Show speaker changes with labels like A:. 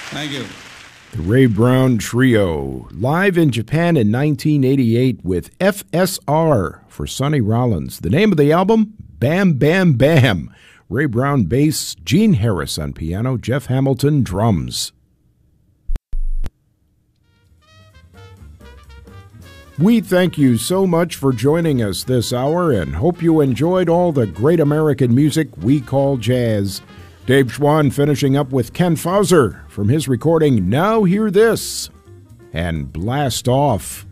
A: Thank you.
B: The Ray Brown Trio, live in Japan in 1988 with FSR for Sonny Rollins. The name of the album, Bam Bam Bam. Ray Brown bass, Gene Harris on piano, Jeff Hamilton drums. We thank you so much for joining us this hour and hope you enjoyed all the great American music we call jazz. Dave Schwann finishing up with Ken Fauser from his recording Now Hear This and Blast Off.